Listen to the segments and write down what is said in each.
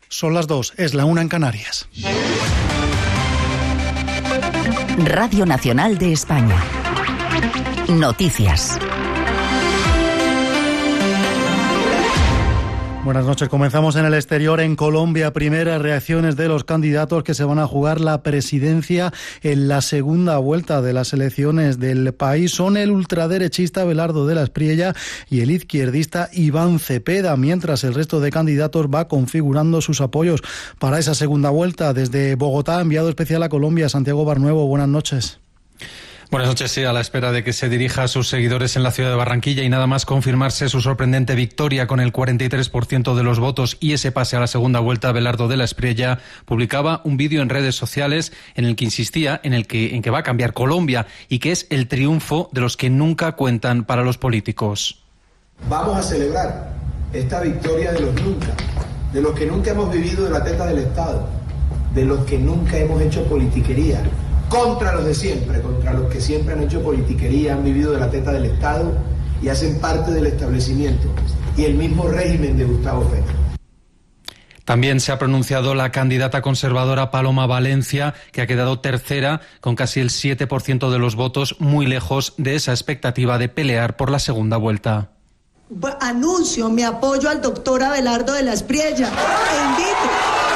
Son las 2, es la 1 en Canarias. Radio Nacional de España. Noticias. Buenas noches. Comenzamos en el exterior. En Colombia, primeras reacciones de los candidatos que se van a jugar la presidencia en la segunda vuelta de las elecciones del país son el ultraderechista Abelardo de la Espriella y el izquierdista Iván Cepeda, mientras el resto de candidatos va configurando sus apoyos para esa segunda vuelta. Desde Bogotá, enviado especial a Colombia, Santiago Barnuevo. Buenas noches. Buenas noches, sí, a la espera de que se dirija a sus seguidores en la ciudad de Barranquilla y nada más confirmarse su sorprendente victoria con el 43% de los votos y ese pase a la segunda vuelta, Abelardo de la Espriella publicaba un vídeo en redes sociales en el que insistía en que va a cambiar Colombia y que es el triunfo de los que nunca cuentan para los políticos. Vamos a celebrar esta victoria de los que nunca hemos vivido de la teta del Estado, de los que nunca hemos hecho politiquería, contra los de siempre, contra los que siempre han hecho politiquería, han vivido de la teta del Estado y hacen parte del establecimiento y el mismo régimen de Gustavo Petro. También se ha pronunciado la candidata conservadora Paloma Valencia, que ha quedado tercera con casi el 7% de los votos, muy lejos de esa expectativa de pelear por la segunda vuelta. Anuncio mi apoyo al doctor Abelardo de la Espriella e invito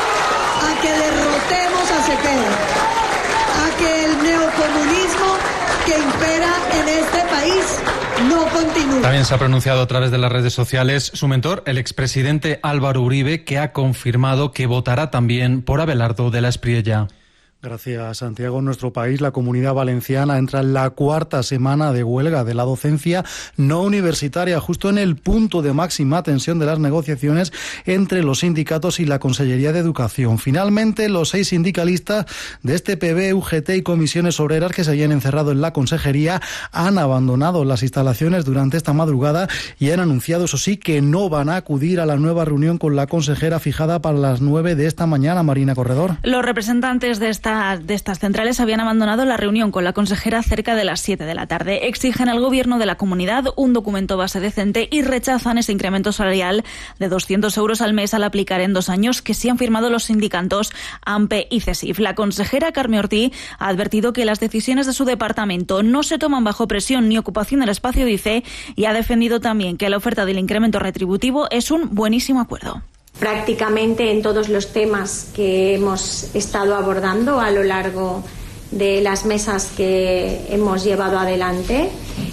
a que derrotemos a Cepeda, a que el neocomunismo que impera en este país no continúe. También se ha pronunciado a través de las redes sociales su mentor, el expresidente Álvaro Uribe, que ha confirmado que votará también por Abelardo de la Espriella. Gracias, Santiago. En nuestro país, la Comunidad Valenciana entra en la cuarta semana de huelga de la docencia no universitaria, justo en el punto de máxima tensión de las negociaciones entre los sindicatos y la Consellería de Educación. Finalmente, los 6 sindicalistas de este PB, UGT y comisiones obreras que se habían encerrado en la consejería han abandonado las instalaciones durante esta madrugada y han anunciado, eso sí, que no van a acudir a la nueva reunión con la consejera fijada para las 9 de esta mañana. Marina Corredor. Los representantes de estas centrales habían abandonado la reunión con la consejera cerca de las 7 de la tarde. Exigen al gobierno de la comunidad un documento base decente y rechazan ese incremento salarial de 200 euros al mes al aplicar en 2 años que sí han firmado los sindicatos AMPE y CESIF. La consejera Carme Ortí ha advertido que las decisiones de su departamento no se toman bajo presión ni ocupación del espacio, dice, y ha defendido también que la oferta del incremento retributivo es un buenísimo acuerdo. Prácticamente en todos los temas que hemos estado abordando a lo largo de las mesas que hemos llevado adelante,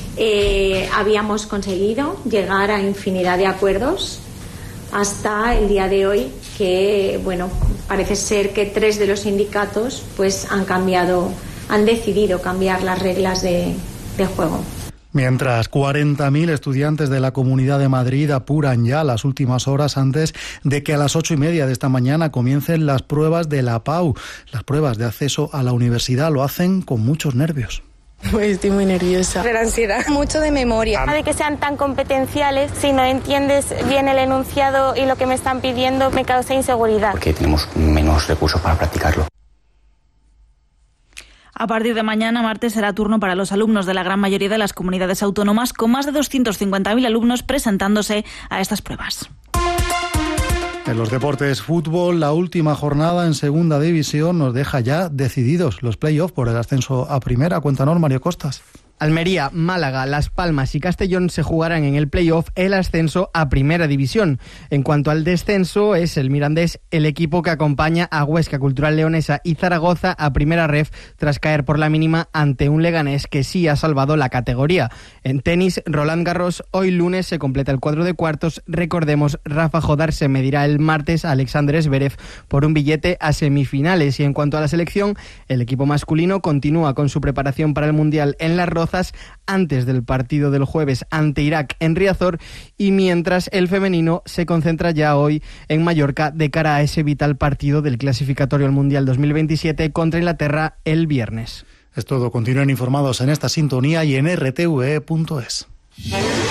habíamos conseguido llegar a infinidad de acuerdos hasta el día de hoy, que parece ser que 3 de los sindicatos pues han decidido cambiar las reglas de juego. Mientras 40.000 estudiantes de la Comunidad de Madrid apuran ya las últimas horas antes de que a las 8:30 de esta mañana comiencen las pruebas de la PAU, las pruebas de acceso a la universidad. Lo hacen con muchos nervios. Estoy muy nerviosa. Pero ansiedad. Mucho de memoria. De que sean tan competenciales, si no entiendes bien el enunciado y lo que me están pidiendo, me causa inseguridad. Porque tenemos menos recursos para practicarlo. A partir de mañana, martes, será turno para los alumnos de la gran mayoría de las comunidades autónomas, con más de 250.000 alumnos presentándose a estas pruebas. En los deportes, fútbol, la última jornada en segunda división nos deja ya decididos los play-off por el ascenso a primera. Cuéntanos, Mario Costas. Almería, Málaga, Las Palmas y Castellón se jugarán en el play-off el ascenso a Primera División. En cuanto al descenso, es el Mirandés el equipo que acompaña a Huesca, Cultural Leonesa y Zaragoza a Primera Ref tras caer por la mínima ante un Leganés que sí ha salvado la categoría. En tenis, Roland Garros, hoy lunes se completa el cuadro de cuartos. Recordemos, Rafa Jodar se medirá el martes a Alexander Zverev por un billete a semifinales. Y en cuanto a la selección, el equipo masculino continúa con su preparación para el Mundial en Las Rozas antes del partido del jueves ante Irak en Riazor, y mientras el femenino se concentra ya hoy en Mallorca de cara a ese vital partido del clasificatorio al Mundial 2027 contra Inglaterra el viernes. Es todo. Continúen informados en esta sintonía y en rtve.es.